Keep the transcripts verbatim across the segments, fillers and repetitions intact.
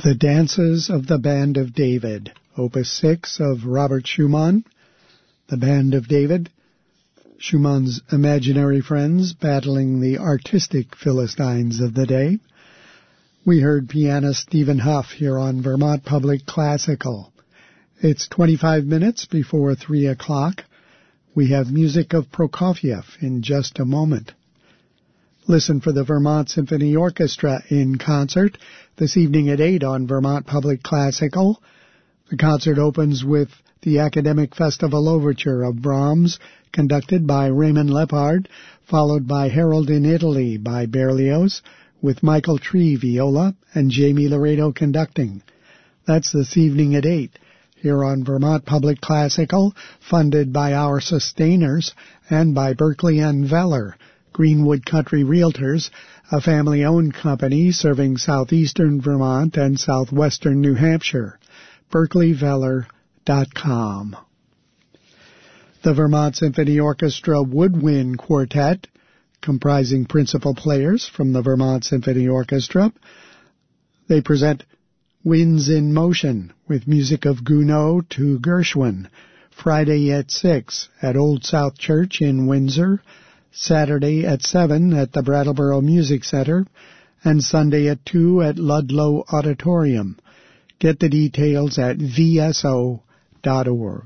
The Dances of the Band of David, Opus six of Robert Schumann. The Band of David, Schumann's imaginary friends battling the artistic Philistines of the day. We heard pianist Stephen Huff here on Vermont Public Classical. It's twenty-five minutes before three o'clock. We have music of Prokofiev in just a moment. Listen for the Vermont Symphony Orchestra in concert this evening at eight on Vermont Public Classical. The concert opens with the Academic Festival Overture of Brahms, conducted by Raymond Lepard, followed by Harold in Italy by Berlioz, with Michael Tree viola and Jamie Laredo conducting. That's this evening at eight, here on Vermont Public Classical, funded by our sustainers and by Berkeley and Veller, Greenwood Country Realtors, a family-owned company serving southeastern Vermont and southwestern New Hampshire. berkeley veller dot com. The Vermont Symphony Orchestra Woodwind Quartet, comprising principal players from the Vermont Symphony Orchestra. They present Winds in Motion with music of Gounod to Gershwin, Friday at six at Old South Church in Windsor, Saturday at seven at the Brattleboro Music Center, and Sunday at two at Ludlow Auditorium. Get the details at v s o dot org.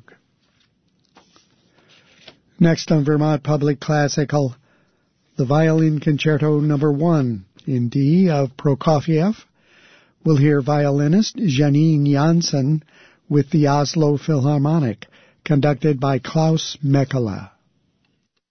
Next on Vermont Public Classical, the Violin Concerto Number one in D of Prokofiev. We'll hear violinist Janine Janssen with the Oslo Philharmonic, conducted by Klaus Mekela.